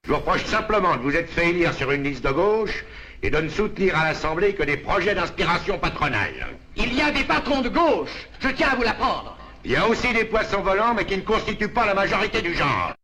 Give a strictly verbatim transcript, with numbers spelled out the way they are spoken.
Je vous reproche simplement de vous être fait élire sur une liste de gauche et de ne soutenir à l'Assemblée que des projets d'inspiration patronale. Il y a des patrons de gauche, je tiens à vous l'apprendre. Il y a aussi des poissons volants, mais qui ne constituent pas la majorité du genre.